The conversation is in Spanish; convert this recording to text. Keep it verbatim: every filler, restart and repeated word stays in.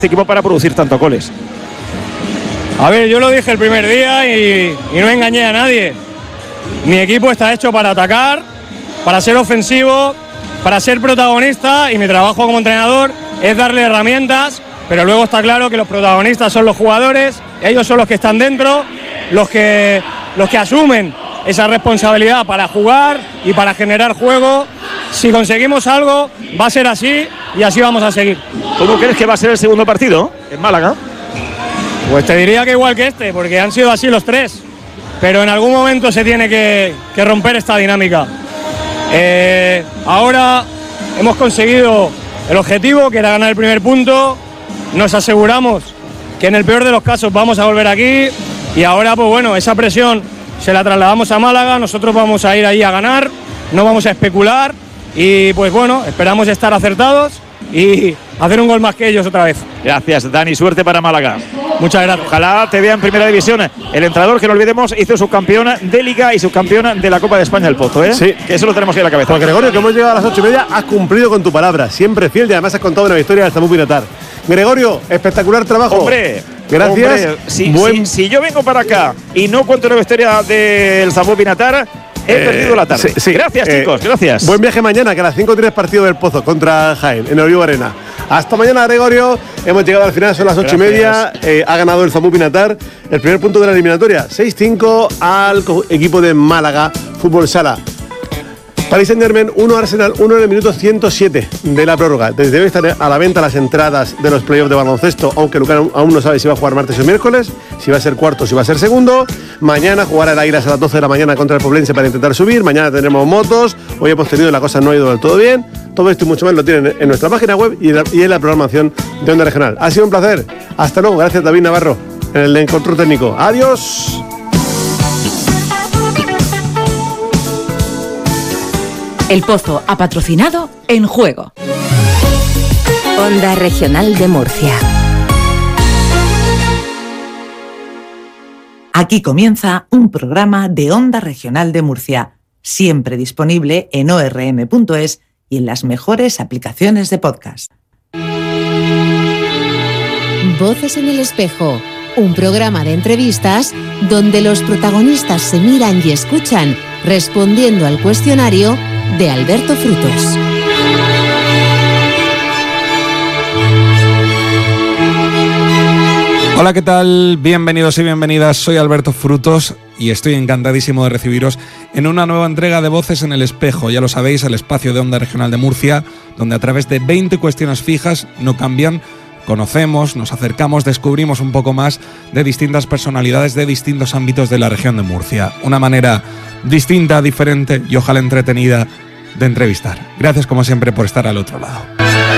este equipo para producir tantos goles? A ver, yo lo dije el primer día y, y no engañé a nadie. Mi equipo está hecho para atacar, para ser ofensivo, para ser protagonista, y mi trabajo como entrenador es darle herramientas, pero luego está claro que los protagonistas son los jugadores, ellos son los que están dentro, los que, los que asumen esa responsabilidad para jugar y para generar juego. Si conseguimos algo, va a ser así y así vamos a seguir. ¿Cómo crees que va a ser el segundo partido en Málaga? Pues te diría que igual que este, porque han sido así los tres, pero en algún momento se tiene que, que romper esta dinámica. Eh, ahora hemos conseguido el objetivo, que era ganar el primer punto, nos aseguramos que en el peor de los casos vamos a volver aquí, y ahora pues bueno, esa presión se la trasladamos a Málaga, nosotros vamos a ir ahí a ganar, no vamos a especular, y pues bueno, esperamos estar acertados y hacer un gol más que ellos otra vez. Gracias, Dani, suerte para Málaga. Muchas gracias. Ojalá te vea en primera división. El entrenador, que no olvidemos, hizo subcampeón de Liga y subcampeón de la Copa de España el Pozo, ¿eh? Sí. Que eso lo tenemos ahí en la cabeza. Pues Gregorio, que hemos llegado a las ocho y media, has cumplido con tu palabra, siempre fiel, y además has contado una victoria del Zambu Pinatar. Gregorio, espectacular trabajo. Hombre, gracias. Hombre, si, Buen... si, si yo vengo para acá y no cuento una historia del Zambu Pinatar, he eh, perdido la tarde. Sí, sí. Gracias, eh, chicos, gracias. Buen viaje mañana, que a las cinco tienes partido del Pozo contra Jaén, en el Olivo Arena. Hasta mañana, Gregorio. Hemos llegado al final, son las ocho y media. Eh, ha ganado el Zambu Pinatar el primer punto de la eliminatoria. seis cinco al equipo de Málaga Fútbol Sala. Paris Saint-Germain uno, Arsenal uno en el minuto ciento siete de la prórroga. Debe estar a la venta las entradas de los playoffs de baloncesto, aunque Lucas aún no sabe si va a jugar martes o miércoles, si va a ser cuarto o si va a ser segundo. Mañana jugará el Águilas a las doce de la mañana contra el Poblense para intentar subir. Mañana tendremos motos. Hoy hemos tenido, la cosa no ha ido del todo bien. Todo esto y mucho más lo tienen en nuestra página web y en la programación de Onda Regional. Ha sido un placer. Hasta luego. Gracias, David Navarro, en el control técnico. Adiós. El Pozo ha patrocinado En Juego. Onda Regional de Murcia. Aquí comienza un programa de Onda Regional de Murcia, siempre disponible en o erre eme punto es y en las mejores aplicaciones de podcast. Voces en el espejo, un programa de entrevistas donde los protagonistas se miran y escuchan, respondiendo al cuestionario de Alberto Frutos. Hola, ¿qué tal? Bienvenidos y bienvenidas, soy Alberto Frutos y estoy encantadísimo de recibiros en una nueva entrega de Voces en el Espejo. Ya lo sabéis, el espacio de Onda Regional de Murcia, donde a través de veinte cuestiones fijas no cambian, conocemos, nos acercamos, descubrimos un poco más de distintas personalidades de distintos ámbitos de la región de Murcia. Una manera distinta, diferente y ojalá entretenida de entrevistar. Gracias como siempre por estar al otro lado.